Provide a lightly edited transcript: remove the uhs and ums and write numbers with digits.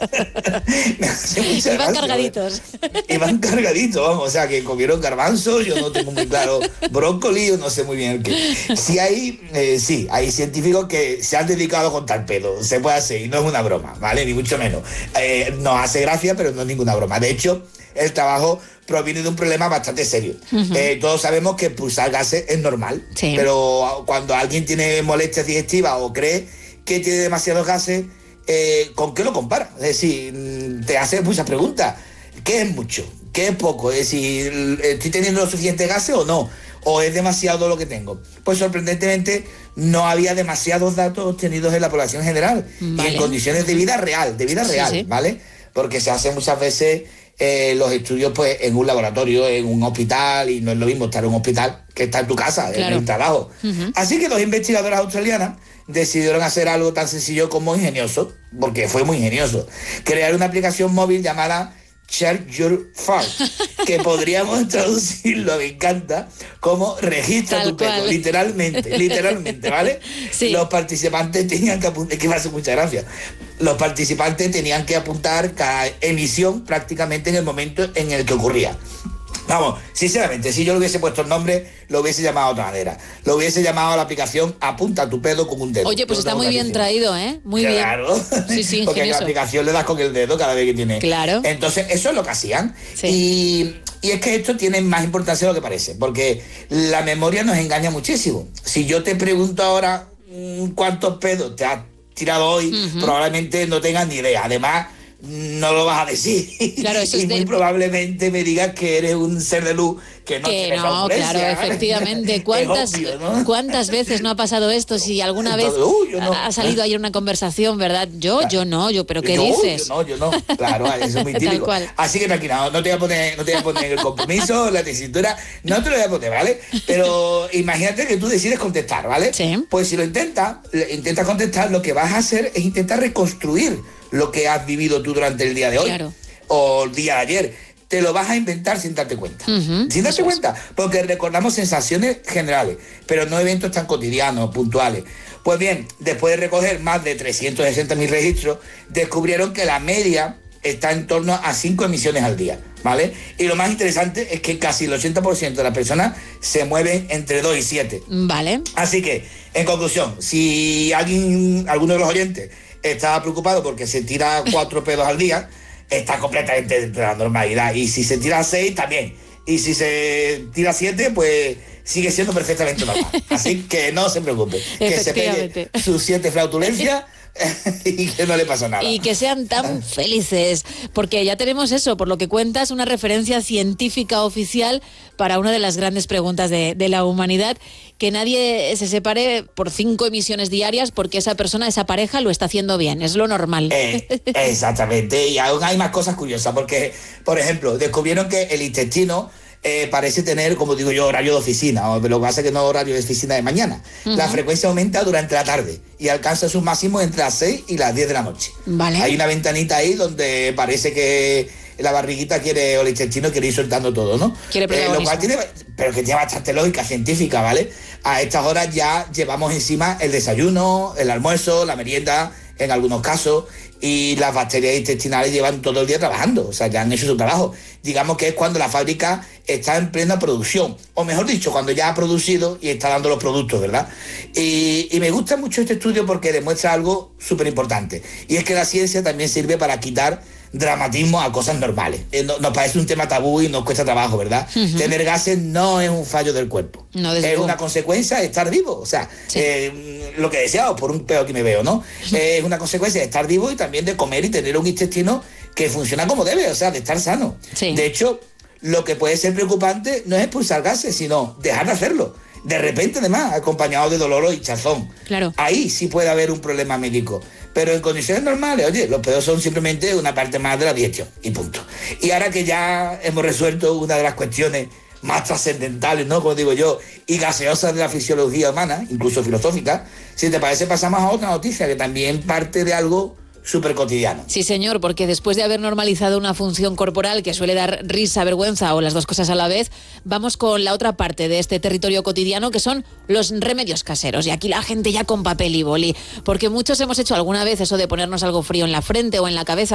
Me hace mucha Y van gracia, cargaditos. Y van cargaditos, vamos, o sea, que comieron garbanzos, yo no tengo muy claro brócoli, yo no sé muy bien el qué. Sí hay científicos que se han dedicado a contar pedos, se puede hacer, y no es una broma, ¿vale? Ni mucho menos. Nos hace gracia, pero no es ninguna broma. De hecho, el trabajo proviene de un problema bastante serio. Todos sabemos que expulsar gases es normal, sí, pero cuando alguien tiene molestias digestivas o cree que tiene demasiados gases, ¿con qué lo compara? Es decir, te hace muchas preguntas. ¿Qué es mucho? ¿Qué es poco? Es decir, ¿estoy teniendo los suficientes gases o no? ¿O es demasiado lo que tengo? Pues sorprendentemente no había demasiados datos obtenidos en la población general, y en condiciones de vida real, sí. ¿vale? Porque se hacen muchas veces los estudios pues en un laboratorio, en un hospital, y no es lo mismo estar en un hospital que estar en tu casa, en el trabajo. Así que los investigadores australianas decidieron hacer algo tan sencillo como ingenioso, porque fue muy ingenioso, crear una aplicación móvil llamada Check Your Fart, que podríamos traducirlo, me encanta, como registra tu pedo, literalmente, ¿vale? Sí. Los participantes tenían que apuntar, que me hace mucha gracia, los participantes tenían que apuntar cada emisión prácticamente en el momento en el que ocurría. Vamos, sinceramente, si yo le hubiese puesto el nombre, lo hubiese llamado de otra manera. Lo hubiese llamado a la aplicación Apunta tu pedo con un dedo. Oye, pues está muy bien traído, ¿eh? Muy bien. Claro. Sí, porque a la aplicación le das con el dedo cada vez que tiene. Claro. Entonces, eso es lo que hacían. Sí. Y es que esto tiene más importancia de lo que parece, porque la memoria nos engaña muchísimo. Si yo te pregunto ahora cuántos pedos te has tirado hoy, probablemente no tengas ni idea. Además, no lo vas a decir. Claro, eso y muy probablemente me digas que eres un ser de luz que no tiene sonrisa. Claro, efectivamente. ¿Cuántas veces no ha pasado esto? Si alguna vez ha salido ayer una conversación, ¿verdad? Yo no, pero ¿qué dices? Yo no. Claro, eso es muy típico. Tal cual. Así que tranquila, no te voy a poner el compromiso, la tesitura, no te lo voy a poner, ¿vale? Pero imagínate que tú decides contestar, ¿vale? Sí. Pues si lo intentas contestar, lo que vas a hacer es intentar reconstruir lo que has vivido tú durante el día de hoy, o el día de ayer. Te lo vas a inventar sin darte cuenta. Sin darte cuenta, porque recordamos sensaciones generales, pero no eventos tan cotidianos, puntuales. Pues bien, después de recoger más de 360.000 registros, descubrieron que la media está en torno a 5 emisiones al día, ¿vale? Y lo más interesante es que casi el 80% de las personas se mueven entre 2 y 7. Vale. Así que, en conclusión, si alguno de los oyentes estaba preocupado porque se tira 4 pedos al día, está completamente dentro de la normalidad. Y si se tira 6, también. Y si se tira 7, pues sigue siendo perfectamente normal. Así que no se preocupe. Que se pegue sus 7 flautulencias y que no le pasa nada. Y que sean tan felices, porque ya tenemos eso, por lo que cuentas, una referencia científica oficial para una de las grandes preguntas de la humanidad, que nadie se separe por 5 emisiones diarias porque esa persona, esa pareja lo está haciendo bien, es lo normal. Exactamente, y aún hay más cosas curiosas, porque, por ejemplo, descubrieron que el intestino parece tener, como digo yo, horario de oficina, pero lo que pasa es que no horario de oficina de mañana. La frecuencia aumenta durante la tarde y alcanza sus máximos entre las 6 y las 10 de la noche. Vale. Hay una ventanita ahí donde parece que la barriguita o el intestino quiere ir soltando todo, ¿no? Lo cual pero que tiene bastante lógica científica, ¿vale? A estas horas ya llevamos encima el desayuno, el almuerzo, la merienda, en algunos casos, y las bacterias intestinales llevan todo el día trabajando, o sea, ya han hecho su trabajo. Digamos que es cuando la fábrica está en plena producción, o mejor dicho, cuando ya ha producido y está dando los productos, ¿verdad? Y me gusta mucho este estudio porque demuestra algo súper importante, y es que la ciencia también sirve para quitar dramatismo a cosas normales. Nos parece un tema tabú y nos cuesta trabajo, ¿verdad? Tener gases no es un fallo del cuerpo. No, es una consecuencia de estar vivo. O sea, lo que deseamos, por un pedo que me veo, ¿no? Es una consecuencia de estar vivo y también de comer y tener un intestino que funciona como debe, o sea, de estar sano. Sí. De hecho, lo que puede ser preocupante no es expulsar gases, sino dejar de hacerlo. De repente, además, acompañado de dolor o hinchazón. Claro. Ahí sí puede haber un problema médico. Pero en condiciones normales, oye, los pedos son simplemente una parte más de la digestión y punto. Y ahora que ya hemos resuelto una de las cuestiones más trascendentales, ¿no? Como digo yo, y gaseosas de la fisiología humana, incluso filosófica, si te parece pasamos a otra noticia que también parte de algo súper cotidiano. Sí, señor, porque después de haber normalizado una función corporal que suele dar risa, vergüenza o las dos cosas a la vez, vamos con la otra parte de este territorio cotidiano, que son los remedios caseros. Y aquí la gente ya con papel y boli, porque muchos hemos hecho alguna vez eso de ponernos algo frío en la frente o en la cabeza